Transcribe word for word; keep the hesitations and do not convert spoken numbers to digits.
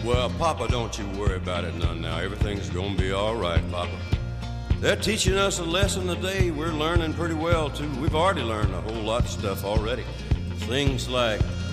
Well, Papa, don't you worry about it none now. Everything's gonna be all right, Papa. They're teaching us a lesson a day. We're learning pretty well, too. We've already learned a whole lot of stuff already. Things like